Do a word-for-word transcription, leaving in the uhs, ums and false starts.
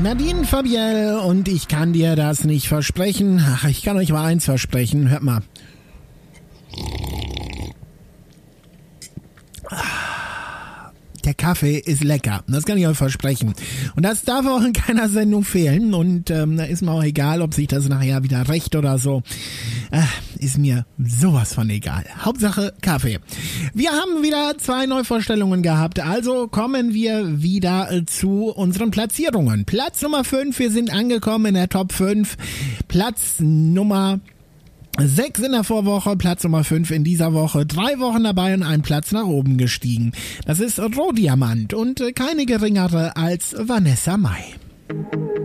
Nadine Fabiel und ich kann dir das nicht versprechen. Ach, ich kann euch mal eins versprechen. Hört mal. Der Kaffee ist lecker, das kann ich euch versprechen. Und das darf auch in keiner Sendung fehlen. Und ähm, da ist mir auch egal, ob sich das nachher wieder rächt oder so. Äh, ist mir sowas von egal. Hauptsache Kaffee. Wir haben wieder zwei Neuvorstellungen gehabt. Also kommen wir wieder zu unseren Platzierungen. Platz Nummer fünf, wir sind angekommen in der Top fünf. Platz Nummer sechs in der Vorwoche, Platz Nummer fünf in dieser Woche, drei Wochen dabei und einen Platz nach oben gestiegen. Das ist Rohdiamant und keine geringere als Vanessa Mai.